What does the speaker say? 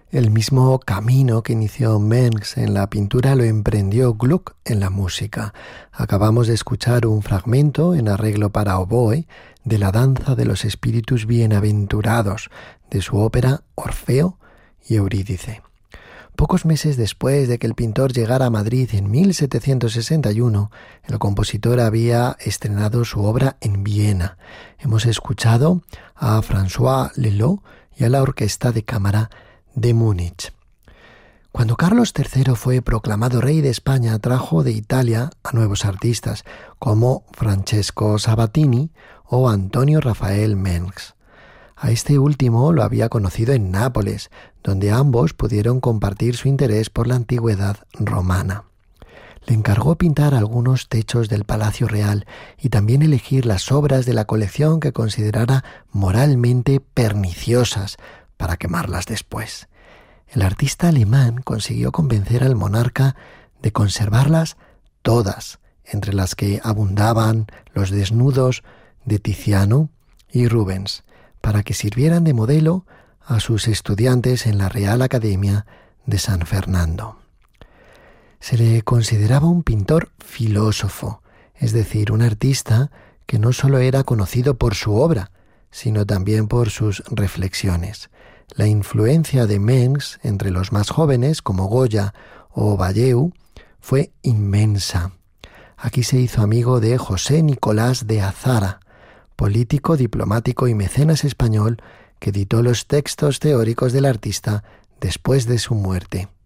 El mismo camino que inició Mengs en la pintura lo emprendió Gluck en la música. Acabamos de escuchar un fragmento en arreglo para oboe de la danza de los espíritus bienaventurados de su ópera Orfeo y Eurídice. Pocos meses después de que el pintor llegara a Madrid en 1761, el compositor había estrenado su obra en Viena. Hemos escuchado a François Leleux y a la Orquesta de Cámara de Múnich. Cuando Carlos III fue proclamado rey de España, trajo de Italia a nuevos artistas como Francesco Sabatini o Antonio Rafael Mengs. A este último lo había conocido en Nápoles, donde ambos pudieron compartir su interés por la antigüedad romana. Le encargó pintar algunos techos del Palacio Real y también elegir las obras de la colección que considerara moralmente perniciosas para quemarlas después. El artista alemán consiguió convencer al monarca de conservarlas todas, entre las que abundaban los desnudos de Tiziano y Rubens, para que sirvieran de modelo a sus estudiantes en la Real Academia de San Fernando. Se le consideraba un pintor filósofo, es decir, un artista que no solo era conocido por su obra, sino también por sus reflexiones. La influencia de Mengs entre los más jóvenes, como Goya o Valleu, fue inmensa. Aquí se hizo amigo de José Nicolás de Azara, político, diplomático y mecenas español que editó los textos teóricos del artista después de su muerte.